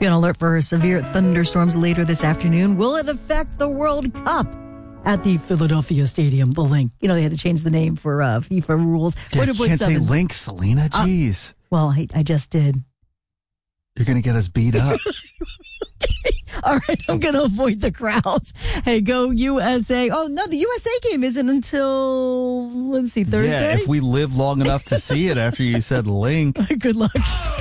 Be on alert for severe thunderstorms later this afternoon. Will it affect the World Cup at the Philadelphia Stadium? The Link. You know, they had to change the name for FIFA rules. Yeah, you can't say Link, Selena. Jeez. Well, I just did. You're going to get us beat up. All right, I'm going to avoid the crowds. Hey, go USA. Oh, no, the USA game isn't until, let's see, Thursday? Yeah, if we live long enough to see it after you said Link. Good luck.